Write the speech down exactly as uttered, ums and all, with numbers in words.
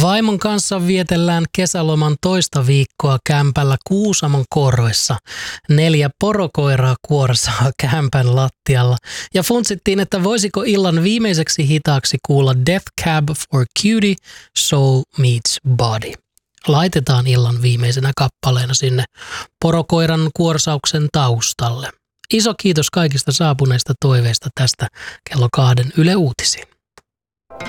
Vaimon kanssa vietellään kesäloman toista viikkoa kämpällä Kuusamon korvessa. Neljä porokoiraa kuorsaa kämpän lattialla ja funtsittiin, että voisiko illan viimeiseksi hitaaksi kuulla Death Cab for Cutie, Soul Meets Body. Laitetaan illan viimeisenä kappaleena sinne porokoiran kuorsauksen taustalle. Iso kiitos kaikista saapuneista toiveista tästä kello kahden Yle Uutisiin.